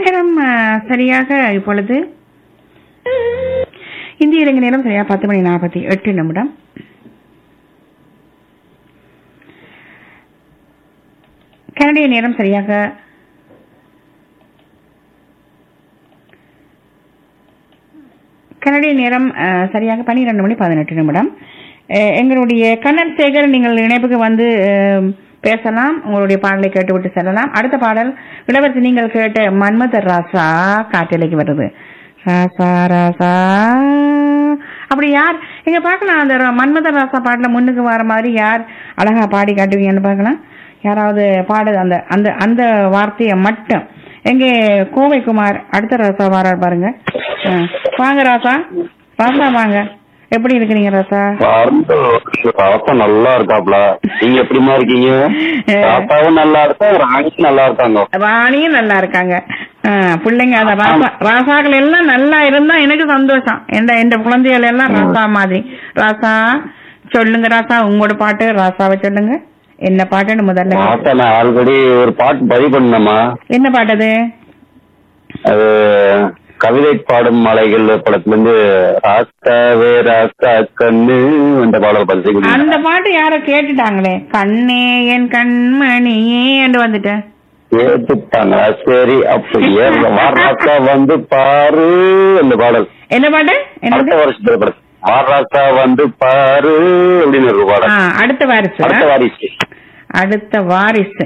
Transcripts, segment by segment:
நேரம் சரியாக இப்பொழுது இந்திய இலங்கை நேரம் சரியா 10:48. கனடிய நேரம் சரியாக கனடிய நேரம் சரியாக 12:18. எங்களுடைய கண்ணன் சேகர், நீங்கள் இணைப்புக்கு வந்து பேசலாம், உங்களுடைய பாடலை கேட்டுவிட்டு செல்லலாம். அடுத்த பாடல் இளவரசி நீங்கள் கேட்ட மன்மத ராசா காற்றலைக்கு வருது. ராசா ராசா அப்படி யார் எங்க பார்க்கலாம்? அந்த மன்மத ராசா பாட்டுல முன்னுக்கு வர மாதிரி யார் அழகா பாடி காட்டுவீங்கன்னு பார்க்கலாம். யாராவது பாடு அந்த அந்த அந்த வார்த்தையை மட்டும். எங்கே கோவை குமார் அடுத்த ராசா வாரார் பாருங்க. வாங்க ராசா, ராசா வாங்க. எப்படி இருக்கிறீங்க ராசா? ராசா நல்லா இருக்காப்ல. நீங்க எப்படிமா இருக்கீங்க? ராசாவும் நல்லா இருக்கா, ராணியும் நல்லா இருக்காங்க. ராணியும் நல்லா இருக்காங்க. பிள்ளைங்க அந்த ராசா ராசாக்கள் எல்லாம் நல்லா இருந்தா எனக்கு சந்தோஷம். எந்த குழந்தைகள் எல்லாம் ராசா மாதிரி. ராசா சொல்லுங்க ராசா, உங்களோட பாட்டு ராசாவை சொல்லுங்க. என்ன பாட்டுன்னு முதல்ல. நான் ஆல்ரெடி ஒரு பாட்டு பதிவு பண்ணமா. என்ன பாட்டு அது? அது கவிதை பாடும் மலைகள் படத்துல இருந்து ராசாவே ராசா கண்ணு அந்த பாடல் பதிவு. அந்த பாட்டு யாரோ கேட்டுட்டாங்களே, கண்ணே என் கண்மணியே என்று வந்துட்டேன். கேட்டுட்டாங்க. சரி, அப்படியே வாராசா வந்து பாரு அந்த பாடல். என்ன பாட்டு? அடுத்த வருஷத்துல படம் வாராசா வந்து பாரு அப்படின்னு ஒரு பாடல். அடுத்த வாரிசு. அடுத்த வாரிசு. அடுத்த வாரிசு.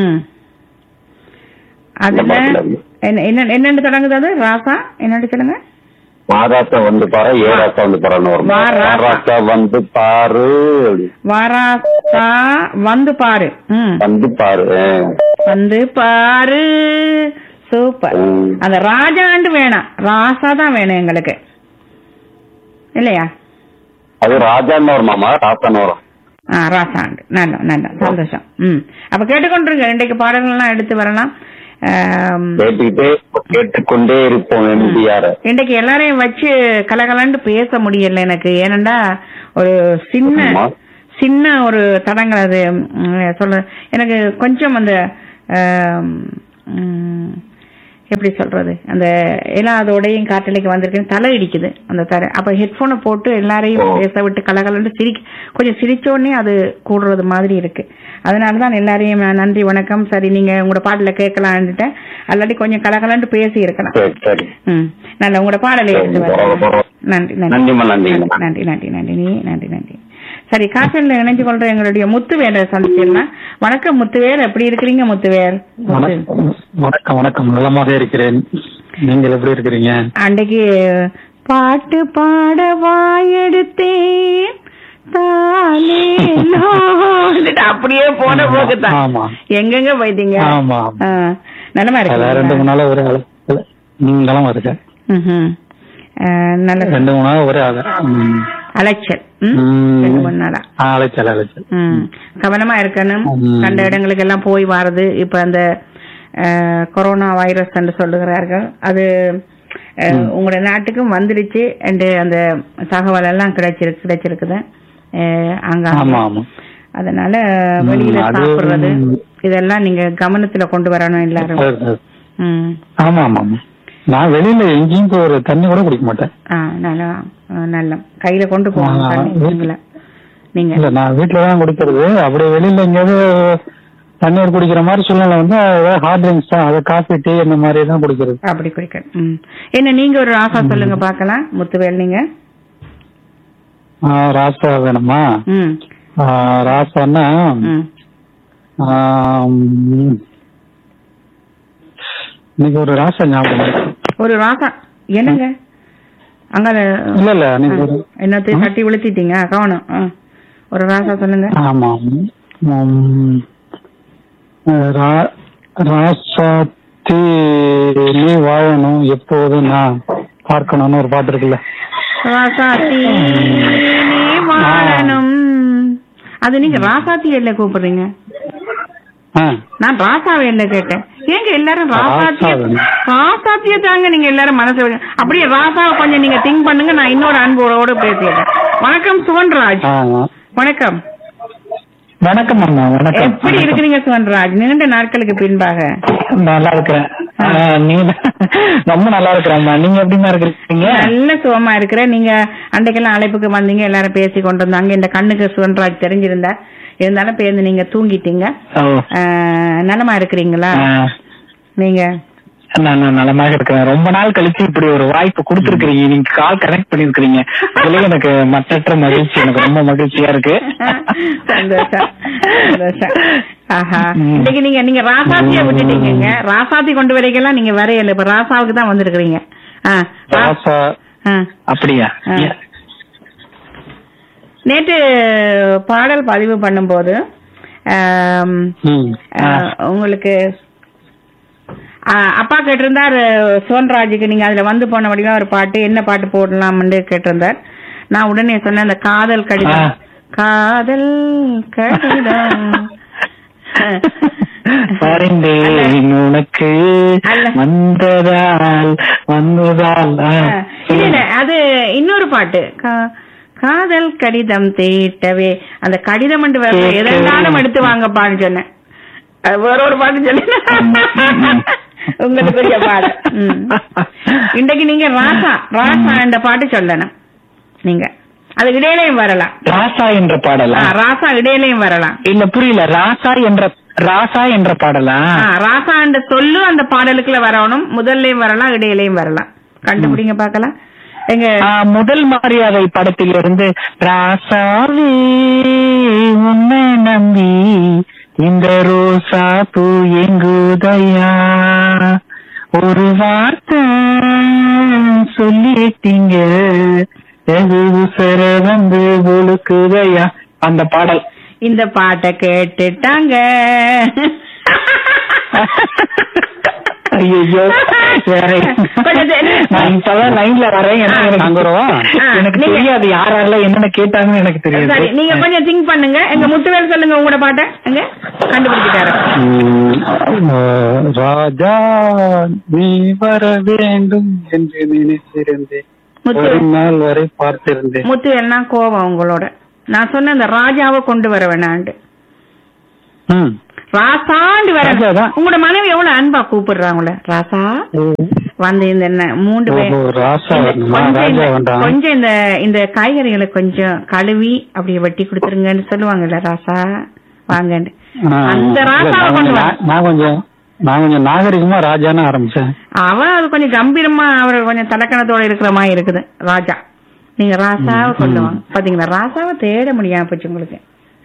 அதுல என்னன்னு தொடங்குது அது? ராசா என்னன்னு சொல்லுங்க. வாராசா வந்து பாரு, ஏராசா வந்து பாருன்னு வரும். வாராசா வந்து பாரு, வாராசா வந்து பாரு, வந்து பாரு, வந்து பாரு. சூப்பர். அந்த ராஜாண்டு வேணாம், ராசா தான் வேணும் எங்களுக்கு, இல்லையா? அது ராஜான்னு வருமாமா, ராசான்னு வரும். ராசாண்டு. நல்ல நல்ல சந்தோஷம். அப்ப கேட்டுக்கொண்டிருங்க. இன்றைக்கு பாடல்கள்லாம் எடுத்து வரலாம், கேட்டுக்கொண்டே இருப்போம். இன்றைக்கு எல்லாரையும் வச்சு கலகலன்னு பேச முடியல எனக்கு. ஏனண்டா ஒரு சின்ன ஒரு தடங்கள் அது சொல்ல எனக்கு கொஞ்சம் அந்த எப்படி சொல்றது, அந்த எல்லா அதோடையும் காற்றலைக்கு வந்திருக்கேன், தலை இடிக்குது அந்த தலை. அப்ப ஹெட்போனை போட்டு எல்லாரையும் பேச விட்டு கலகலன்னு கொஞ்சம் சிரிச்சோடனே அது கூடுறது மாதிரி இருக்கு. அதனாலதான் எல்லாரையும் நன்றி வணக்கம், சரி நீங்க உங்களோட பாடல கேட்கலான்னுட்டேன். அல்லாட்டி கொஞ்சம் கலகலன்னு பேசி இருக்கலாம். நல்ல உங்களோட பாடலை நன்றி நன்றி நன்றி நன்றி நன்றி நன்றி நன்றி. சரி, காற்றல்ல இணைஞ்சு கொள்ற எங்களுடைய முத்துவேலை சந்திச்சிடலாம். வணக்கம் முத்துவேல், எப்படி இருக்கிறீங்க முத்துவேல்? வணக்கம் வணக்கம், நலமாக இருக்கிறேன். நீங்கள் எப்படி இருக்கிறீங்க? அன்றைக்கு பாட்டு பாட வாயெடுத்தேன் தானே அப்படியே போன போக்குதான். எங்கெங்க போயிட்டீங்க? நலமா இருக்கு? 2-3 நாளா ஒரு நலமா இருக்க. நல்ல 2-3 நாள் ஒரு அலைச்சல். அலைச்சல். கவனமா இருக்கணும். கண்ட இடங்களுக்கு எல்லாம் போய் வாரது. இப்ப அந்த கொரோனா வைரஸ் என்று சொல்லுகிறார்கள், அது உங்களோட நாட்டுக்கும் வந்துடுச்சு என்று அந்த தகவல் எல்லாம் கிடைச்சிருக்குது அங்க. அதனால வெளியில சாப்பிடுறது இதெல்லாம் நீங்க கவனத்துல கொண்டு வரணும் எல்லாரும். ஆமா ஆமா, நான் வெளியில எங்கேயும் ஒரு தண்ணி கூட குடிக்க மாட்டேன். நல்ல கையில கொண்டு போவாங்க நீங்க. இல்ல, நான் வீட்டுலதான் குடிக்கிறது. அப்படியே வெளியில எங்கேயாவது தண்ணீர் குடிக்கிற மாதிரி சூழ்நிலை வந்து ஹார்ட் ட்ரிங்க்ஸ் தான், அது காஃபி டீ இந்த மாதிரி தான் குடிக்கிறது. அப்படி குடிக்கிறது. என்ன நீங்க ஒரு ராசா சொல்லுங்க பாக்கலாம் முத்துவேல். நீங்க ராசா வேணுமா? ராசான்னா இன்னைக்கு ஒரு ராசா ஞாபகம். ஒரு ராசா என்னங்க அங்க? இல்ல என்னத்தையும் கட்டி விழுத்திட்டீங்க கவனம். ஒரு ராசா சொல்லுங்க. ஆமா, ராசாத்தி நீ வாழணும் எப்போது நான் பார்க்கணும்னு ஒரு பாட்டு இருக்குல்ல. ராசாத்தி நீ வாழணும். அது நீங்க ராசாத்தி என்ன கூப்பிடுறீங்க? நான் ராசாவை என்ன கேட்டேன். ஏங்க எல்லாரும் ராசாத்திய தாங்க நீங்க எல்லாரும் மனசு. அப்படியே ராசாவை கொஞ்சம் நீங்க திங்க் பண்ணுங்க. நான் இன்னொரு அன்போட பேசிட்டேன். வணக்கம் சுவன்ராஜ். வணக்கம். வணக்கம் அண்ணா. வணக்கம். எப்படி இருக்கிறீங்க சுவன்ராஜ்? நீண்ட நாட்களுக்கு பின்பாக. நல்லா இருக்கிறேன். நீ ரொம்ப நல்லா இருக்கிறாம்மா. நீங்க எப்படிமா இருக்கிறீங்க? நல்ல சுகமா இருக்கிற. நீங்க அன்றைக்கெல்லாம் அழைப்புக்கு வந்தீங்க, எல்லாரும் பேசி கொண்டு வந்தாங்க. இந்த கண்ணுக்கு சுகன்ராஜ் தெரிஞ்சிருந்தா, இருந்தாலும் பேருந்து நீங்க தூங்கிட்டீங்க. நலமா இருக்கிறீங்களா நீங்க? நான் நலமாக இருக்கிறேன். ரொம்ப நாள் கழிச்சு இப்படி ஒரு வாய்ப்பு கொடுத்துருக்கீங்க, நீங்க கால் கனெக்ட் பண்ணிருக்கீங்க. அதுலயே எனக்கு மற்றற்ற மகிழ்ச்சி, எனக்கு ரொம்ப மகிழ்ச்சியா இருக்கு. சந்தோஷம் சந்தோஷம். ஆஹா, இன்னைக்கு நீங்க ராசாத்திய விட்டுட்டீங்க. ராசாத்தி கொண்டு வரைக்கெல்லாம் நீங்க வரையல, இப்ப ராசாவுக்கு தான் வந்திருக்கிறீங்க. ராசா அப்படியா? நேற்று பாடல் பதிவு பண்ணும்போது உங்களுக்கு அப்பா கேட்டிருந்தார் சோன்ராஜுக்கு, நீங்க அதுல வந்து போன வடிவா ஒரு பாட்டு, என்ன பாட்டு போடலாம்னு கேட்டிருந்தார். நான் உடனே சொன்னேன், அந்த காதல் கடிதம். காதல் கடிதம் உனக்கு வந்ததால் இல்ல, அது இன்னொரு பாட்டு. காதல் கடிதம் தீட்டவே, அந்த கடிதம் எதெல்லாம் எடுத்து வாங்கப்பான்னு சொன்னேன். வேற ஒரு பாட்டு சொன்ன உங்களுக்கு பாட. இன்றைக்கு நீங்க ராசா ராசா என்ற பாட்டு சொல்லணும். நீங்க அது இடையிலையும் வரலாம். ராசா என்ற பாடலா? ராசா இடையிலையும் வரலாம். இல்ல புரியல. ராசா என்ற பாடலா? ராசா என்ற சொல்லு அந்த பாடலுக்குள்ள வரணும். முதல்லையும் வரலாம், இடையிலையும் வரலாம். கண்டுபிடிங்க பாக்கலாம். எங்க முதல் மரியாதை படத்திலிருந்து ராசாவே உன்னை நம்பி இந்த ரோசா பூ எங்குதையா, ஒரு வார்த்தை சொல்லிட்டீங்க உசர வந்து ஒழுக்குதையா, அந்த பாடல். இந்த பாட்டை கேட்டுட்டாங்க. ஐயோ, நான் இப்பதான் லைன்ல வரேன். எனக்கு தெரியாது யாரெல்லாம் என்னென்ன கேட்டாங்கன்னு எனக்கு தெரியாது. நீங்க கொஞ்சம் திங்க் பண்ணுங்க. எங்க முத்துவேல் சொல்லுங்க உங்களோட பாட்டை. எங்க கண்டுபிடிச்சிட்டாரு. ராஜா நீ வர வேண்டும் என்று நினைத்திருந்தேன், ஒரு நாள் வரை பார்த்திருந்தேன். முத்துவேல்னா கோவம் உங்களோட. நான் சொன்ன இந்த ராஜாவை கொண்டு வர வேணாண்டு. ராசாண்டு வர. உங்களோட மனைவி எவ்வளவு அன்பா கூப்பிடுறாங்கள, ராசா வந்து இந்த 3 பேர் கொஞ்சம் இந்த காய்கறிகளை கொஞ்சம் கழுவி அப்படியே வெட்டி கொடுத்துருங்கன்னு சொல்லுவாங்கல்ல, ராசா வாங்கன்னு. அந்த ராசாவை கொண்டு வர. நான் கொஞ்சம் நாகரிகமா ராஜான்னு ஆரம்பிச்சேன். அவன் அது கொஞ்சம் கம்பீரமா, அவர் கொஞ்சம் தலக்கணத்தோட இருக்கிற மாதிரி இருக்குது ராஜா. நீங்க ராசாவை கொண்டு வாங்க. பாத்தீங்களா, ராசாவை தேட முடியாம போச்சு உங்களுக்கு.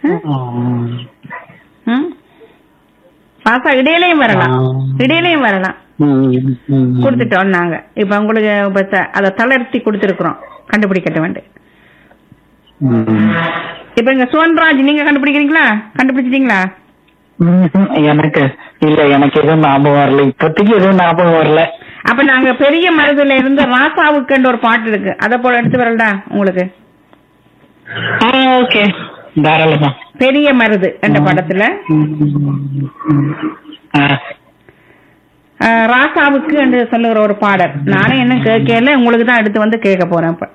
ராசா இடையிலையும் வரலாம், இடையிலையும் வரலாம். கொடுத்துட்டோம் நாங்க. இப்ப உங்களுக்கு அத தளர்த்தி கொடுத்துருக்குறோம், கண்டுபிடிக்கட்ட வேண்டு. இப்ப இங்க சோன்ராஜ் நீங்க கண்டுபிடிக்கிறீங்களா? கண்டுபிடிச்சிட்டீங்களா? எனக்கு இல்ல, எனக்கு எதுவும் ஞாபகம் வரல, இப்போதைக்கு எதுவும் ஞாபகம் வரல. அப்ப நாங்க பெரிய மருதுல இருந்து ராசாவுக்கு ஒரு பாட்டு இருக்கு, அத போல எடுத்து வரலடா உங்களுக்கு. ஓகே, தாராளமா. பெரிய மருது என்ற படத்துல ராசாவுக்கு என்று சொல்லுகிற ஒரு பாடல். நானே என்ன கேட்கல, உங்களுக்கு தான் எடுத்து வந்து கேட்க போறேன் இப்ப.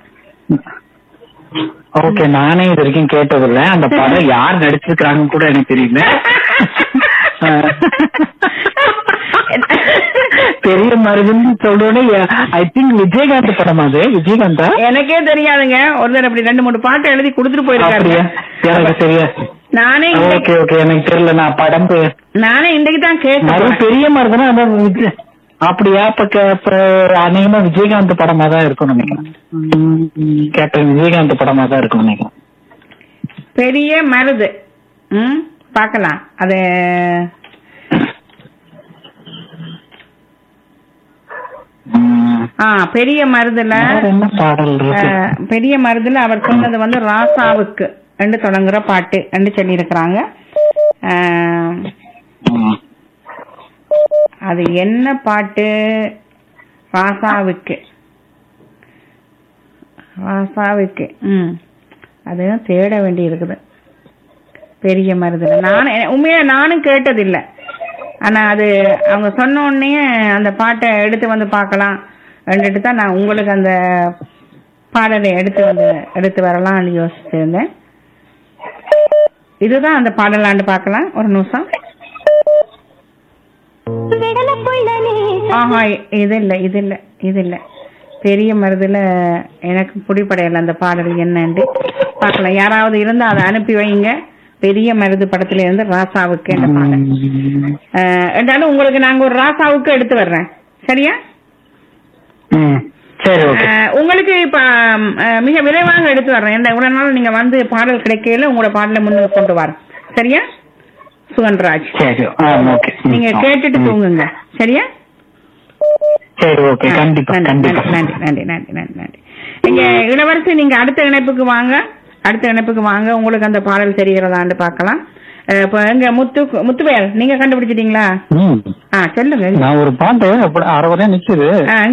ஓகே, நானே இது வரைக்கும் கேட்டதில்ல. அந்த படம் யார் நடிச்சிருக்காங்கன்னு கூட எனக்கு தெரியல. பெரிய மருதுன்னு சொல்றோட ஐ திங்க் விஜயகாந்த் படம். அது விஜயகாந்தா? எனக்கே தெரியாதுங்க. ஒருத்தர் அப்படி 2-3 பாட்டு எழுதி கொடுத்துட்டு போயிருக்காரு. எனக்கு தெரியாது. நானே ஓகே ஓகே, எனக்கு தெரியல. நான் படம் நானே இன்றைக்கு தான் கேட்டேன். பெரிய மருதுன்னா அப்படியா? இப்ப அநேகமா விஜயகாந்த் படமா தான் இருக்கும் நினைக்கிறேன். கேப்டன் விஜயகாந்த் படமா தான் இருக்கும் நினைக்கிறேன். பெரிய மருது பாக்கலாம். அது பெரிய மருதுல பெரிய மருதுல அவர் சொன்னது வந்து ராசாவுக்கு என்று தொடங்குற பாட்டு என்று சொல்லி இருக்கிறாங்க. அது என்ன பாட்டு? ராசாவுக்கு ராசாவுக்கு அதுதான் தேட வேண்டி இருக்குது. பெரிய மருதுல உண்மையா நானும் கேட்டதில்லை. ஆனா அது அவங்க சொன்ன உடனே அந்த பாட்டை எடுத்து வந்து பார்க்கலாம் ரெண்டுட்டு தான் நான் உங்களுக்கு அந்த பாடலை எடுத்து வரலாம்னு யோசிச்சிருந்தேன். இதுதான் அந்த பாடலாண்டு பார்க்கலாம். ஒரு நிமிஷம். ஆஹா, இது இல்ல பெரிய மருதுல எனக்கு பிடிப்படையல அந்த பாடல் என்னன்னு பார்க்கலாம். யாராவது இருந்தா அதை அனுப்பி வைங்க. பெரிய மருது படத்துல இருந்து ராசாவுக்கு என்ன பாடல் என்றாலும் உங்களுக்கு நாங்க ஒரு ராசாவுக்கு எடுத்து வர்றேன். சரியா? உங்களுக்கு இப்ப மிக விரைவாக எடுத்து வர்றேன். எந்த உடனாலும் நீங்க வந்து பாடல் கிடைக்கல உங்களோட பாடலை முன்னுக்கு கொண்டு வர. சரியா சுகன்ராஜ்? நீங்க கேட்டுட்டு தூங்குங்க. சரியா? சரி, ஓகே. கண்டிப்பா. நன்றி நன்றி நன்றி நன்றி நன்றி. நீங்க இளவரசி நீங்க அடுத்த இணைப்புக்கு வாங்க. உங்களுக்கு அந்த பாடல் தெரிகிறதான்னு பாக்கலாம். இப்ப எங்க முத்துவேல் நீங்க கண்டுபிடிச்சிட்டீங்களா? சொல்லுங்க. நான் ஒரு பாட்டு அரை நிக்குது.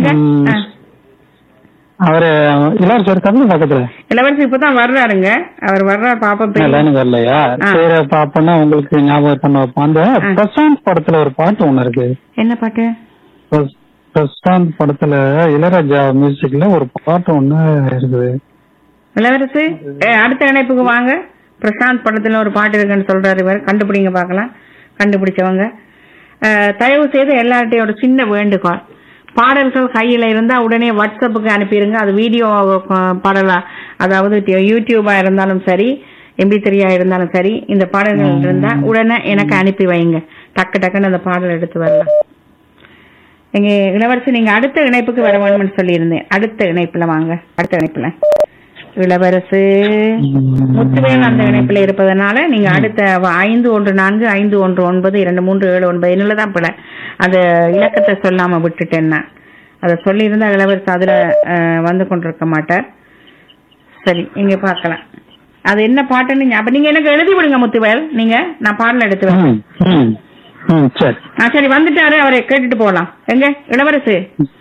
அவரு இளவரசி இருக்காரு பக்கத்துல. இளவரசி இப்பதான் வர்றாருங்க. அவர் வர்றாரு. பாப்பா வரலையா? சரி, பாப்பா உங்களுக்கு ஞாபகம் பண்ண அந்த பிரசாந்த் படத்துல ஒரு பாட்டு ஒண்ணு இருக்கு. என்ன பாட்டு? பிரசாந்த் படத்துல இளையராஜா மியூசிக்ல ஒரு பாட்டு ஒண்ணு இருக்குது. இளவரசி அடுத்த இணைப்புக்கு வாங்க. பிரசாந்த் படத்துல ஒரு பாட்டு இருக்குன்னு சொல்றாரு இவர். கண்டுபிடிங்க பாக்கலாம். கண்டுபிடிச்சவங்க தயவு செய்து எல்லார்ட்டையும் ஒரு சின்ன வேண்டுகோள். பாடல்கள் கையில இருந்தா உடனே வாட்ஸ்அப்புக்கு அனுப்பிடுங்க. அது வீடியோ பாடலா, அதாவது யூடியூபா இருந்தாலும் சரி, MP3 இருந்தாலும் சரி, இந்த பாடல்கள் இருந்தா உடனே எனக்கு அனுப்பி வைங்க. டக்குன்னு அந்த பாடல் எடுத்து வரலாம். எங்க இளவரசி நீங்க அடுத்த இணைப்புக்கு வர வேணும்னு சொல்லி இருந்தேன். அடுத்த இணைப்புல வாங்க. அடுத்த இணைப்புல இளவரசு முத்துவேல் அந்த இணைப்புல இருப்பதனால நீங்க அடுத்த 514 519 2379 என்னதான் பிள்ளை அந்த இலக்கத்தை சொல்லாம விட்டுட்டேன்னா அதை சொல்லி இருந்தா இளவரசு அதுல வந்து கொண்டிருக்க மாட்டார். சரி, இங்க பாக்கலாம் அது என்ன பாட்டுன்னு. அப்ப நீங்க எனக்கு எழுதி விடுங்க முத்துவேல். நீங்க நான் பாடல எடுத்து வரேன். சரி, வந்துட்டாரு. அவரை கேட்டுட்டு போகலாம். எங்க இளவரசு?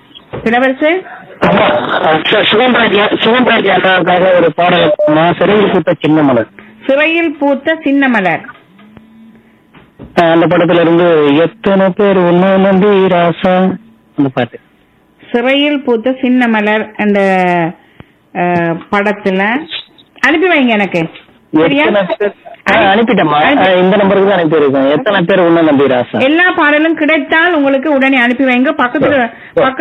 ஒரு பாடல் சிறையில் பூத்த சின்ன மலர். சிறையில் பூத்த சின்ன மலர் அந்த படத்துல இருந்து எத்தனை பேர் ஒண்ணு நம்பி ராசா அந்த பாட்டு. சிறையில் பூத்த சின்ன மலர் அந்த படத்துல அனுப்பி வைங்க எனக்கு. அனுப்பிட்டமா? இந்த நம்பருக்கு தான் அனுப்பியிருக்கேன். எத்தனை பேர் ஒண்ணு நம்பி ராசா. எல்லா பாடலும் கிடைத்தால் உங்களுக்கு உடனே அனுப்பி வைங்க. பக்கத்துல